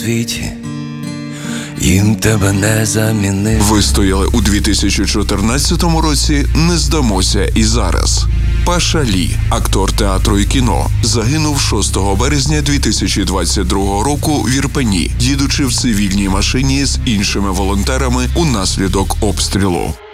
світі, їм тебе не замінив. Вистояли у 2014 році, не здамося і зараз. Паша Лі, актор театру і кіно, загинув 6 березня 2022 року в Ірпені, їдучи в цивільній машині з іншими волонтерами унаслідок обстрілу.